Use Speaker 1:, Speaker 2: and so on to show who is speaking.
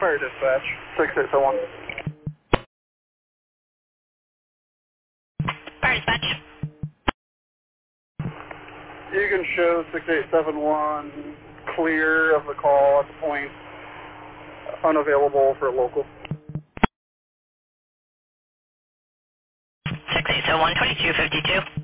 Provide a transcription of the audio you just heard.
Speaker 1: Fire dispatch, 6801.
Speaker 2: Fire dispatch.
Speaker 1: You can show 6871 clear of the call at the point, unavailable for local.
Speaker 2: 6801, 2252.